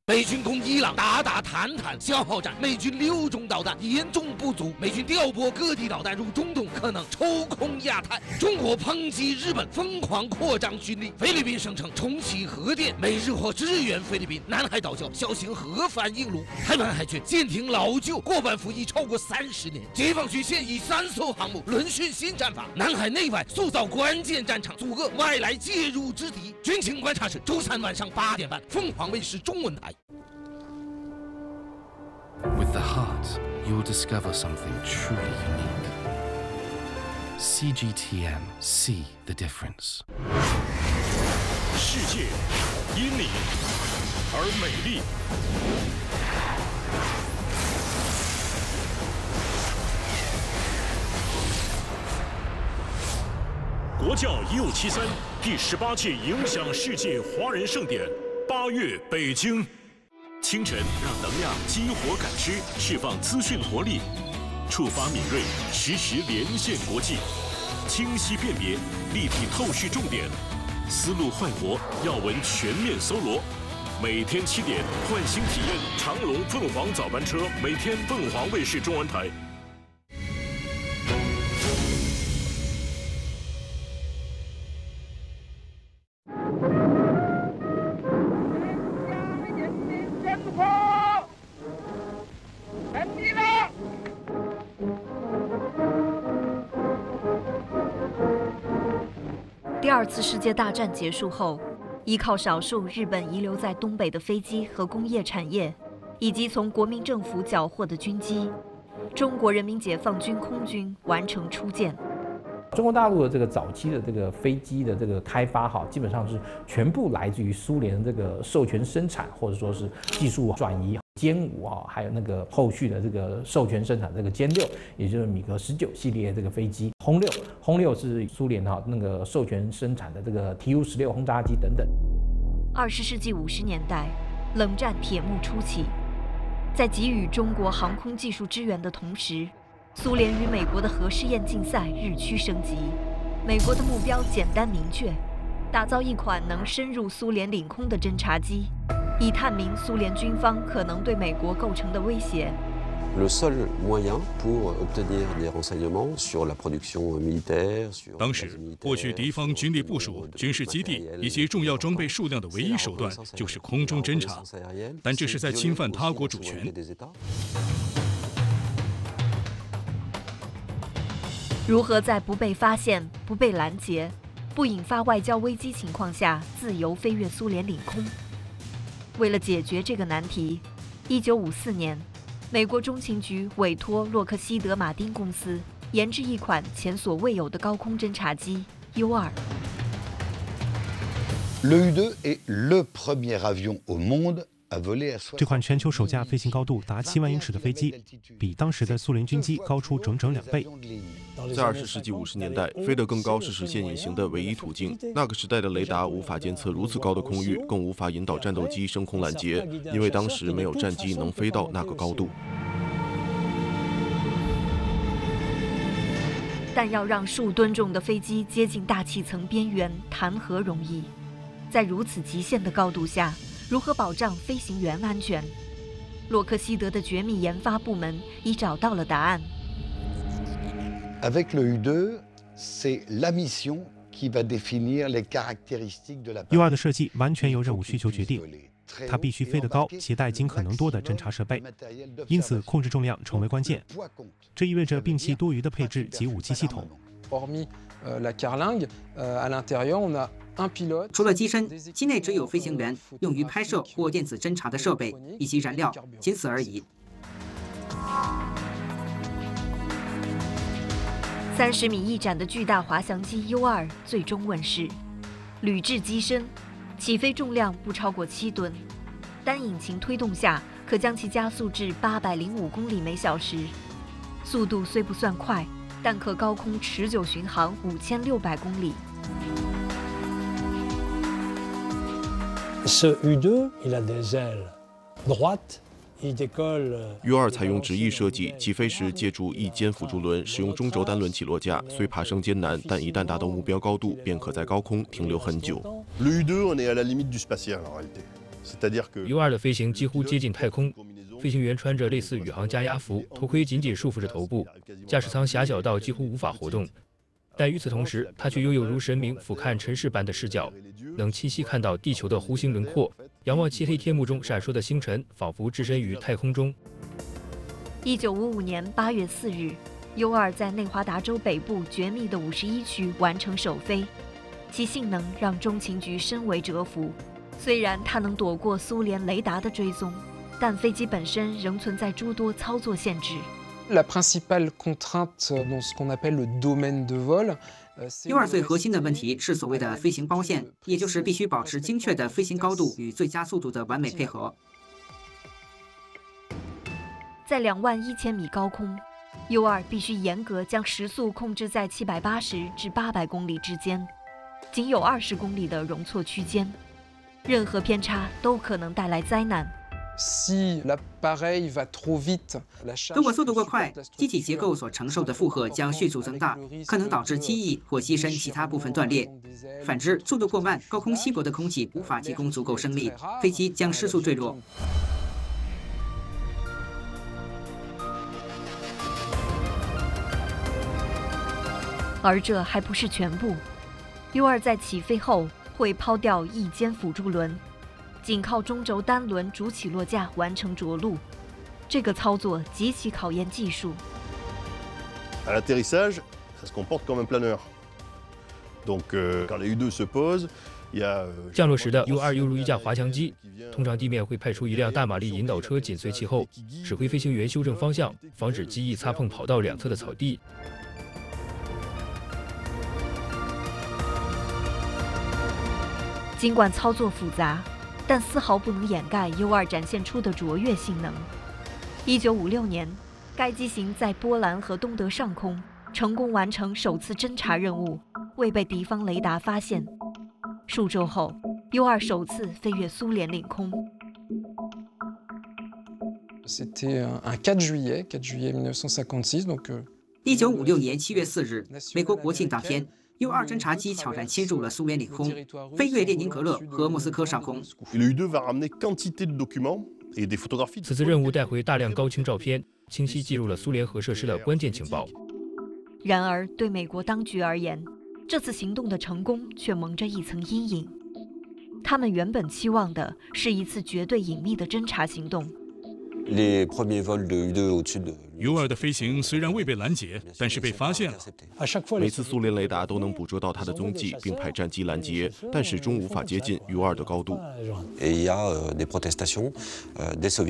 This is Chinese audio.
美军攻伊朗，打坦坦消耗战，美军6种导弹严重不足，美军调拨各地导弹入中东，可能抽空亚太。中国抨击日本疯狂扩张军力，菲律宾声称重启核电，美日或支援菲律宾。南海岛礁小型核反应炉，台湾海军舰艇老旧，过半服役超过30年。解放军现役3艘航母轮训新战法，南海内外塑造关键战场，阻遏外来介入之敌。军情观察室周3晚上8点半，凤凰卫视中文台。 With the heart, you will discover something truly unique. CGTN, see the difference. 世界因你而美丽。国教1573第18届影响世界华人盛典8月北京。清晨让能量激活感知，释放资讯活力，触发敏锐，实时连线国际，清晰辨别，立体透视重点，思路焕活，要闻全面搜罗。每天7点，唤醒体验长龙凤凰早班车，每天凤凰卫视中文台。 第2次世界大战结束后，依靠少数日本遗留在东北的飞机和工业产业，以及从国民政府缴获的军机，中国人民解放军空军完成初建。 中国大陆的这个早期的这个飞机的这个开发基本上是全部来自于苏联这个授权生产，或者说是技术转移。歼5还有那个后续的这个授权生产这个歼6，也就是米格19系列这个飞机，轰6是苏联那个授权生产的这个 Tu-16轰炸机等等。 20世纪50年代，冷战铁幕初起，在给予中国航空技术支援的同时，苏联与美国的核试验竞赛日趋升级。美国的目标简单明确，打造一款能深入苏联领空的侦察机，以探明苏联军方可能对美国构成的威胁。 Le seul moyen pour obtenir des renseignements sur la production militaire, sur 当时获取敌方军力部署、军事基地以及重要装备数量的唯一手段就是空中侦察，但这是在侵犯他国主权。 如何在不被发现、不被拦截、不引发外交危机情况下自由飞越苏联领空？为了解决这个难题，1954年，美国中情局委托洛克希德马丁公司研制一款前所未有的高空侦察机 U-2。 Le U-2 est le premier avion au monde。 这款全球首架飞行高度达7万英尺的飞机，比当时的苏联军机高出整整2倍。 在20世纪50年代，飞得更高是实现隐形的唯一途径。那个时代的雷达无法监测如此高的空域，更无法引导战斗机升空拦截，因为当时没有战机能飞到那个高度。 但要让数吨重的飞机接近大气层边缘，谈何容易？在如此极限的高度下，如何保障飞行员安全？洛克希德的绝密研发部门已找到了答案。 Avec le U-2, c'est la mission qui va définir les caractéristiques de la U-2的设计完全由任务需求决定，它必须飞得高，携带尽可能多的侦察设备，因此控制重量成为关键。这意味着摒弃多余的配置及武器系统。 除了机身，机内只有飞行员用于拍摄或电子侦察的设备以及燃料，仅此而已。 30米一展的巨大滑翔机 U-2最终问世，铝制机身，起飞重量不超过7吨，单引擎推动下可将其加速至805公里每小时。速度虽不算快，但可高空持久巡航5600公里。 Ce U-2, il a des ailes droites. U-2采用直翼设计，起飞时借助翼尖辅助轮，使用中轴单轮起落架。虽爬升艰难，但一旦达到目标高度，便可在高空停留很久。 Le U-2, on est à la limite du spatial en réalité. U2的飞行几乎接近太空，飞行员穿着类似宇航加压服，头盔紧紧束缚着头部，驾驶舱狭小到几乎无法活动。但与此同时，他却拥有如神明俯瞰尘世般的视角，能清晰看到地球的弧形轮廓，仰望漆黑天幕中闪烁的星辰，仿佛置身于太空中。 1955年8月4日 ，U2 在内华达州北部绝密的51区完成首飞，其性能让中情局深为折服。虽然它能躲过苏联雷达的追踪，但飞机本身仍存在诸多操作限制。 La principale contrainte dans ce qu'on appelle le domaine de vol. U2 最核心的问题是所谓的飞行包线，也就是必须保持精确的飞行高度与最佳速度的完美配合。 在21000米高空 ，U2 必须严格将时速控制在780至800公里之间，仅有20公里的容错区间，任何偏差都可能带来灾难。 如果速度过快，机体结构所承受的负荷将迅速增大，可能导致机翼或机身其他部分断裂。反之，速度过慢，高空稀薄的空气无法提供足够升力，飞机将失速坠落。 而这还不是全部 ，U2 在起飞后会抛掉翼尖辅助轮。仅靠中轴单轮主起落架完成着陆，这个操作极其考验技术。 À l'atterrissage, ça se comporte comme un planeur. Donc, quand les U2 se posent, il y a 降落时的 U2 犹如一架滑翔机，通常地面会派出一辆大马力引导车紧随其后，指挥飞行员修正方向，防止机翼擦碰跑道两侧的草地。 尽管操作复杂，但丝毫不能掩盖 U2 展现出的卓越性能。1956年，该机型在波兰和东德上空成功完成首次侦察任务，未被敌方雷达发现。数周后 ，U2 首次飞越苏联领空。 C'était un 4 juillet 1956, donc. 1956年7月4日，美国国庆当天。U2 侦察机悄然侵入了苏联领空，飞越列宁格勒和莫斯科上空。 此次任务带回大量高清照片，清晰记录了苏联核设施的关键情报。 然而，对美国当局而言，这次行动的成功却蒙着一层阴影。他们原本期望的是一次绝对隐秘的侦察行动。 U2 的飞行虽然未被拦截，但是被发现了。 每次苏联雷达都能捕捉到它的踪迹，并派战机拦截，但始终无法接近 U2 的高度。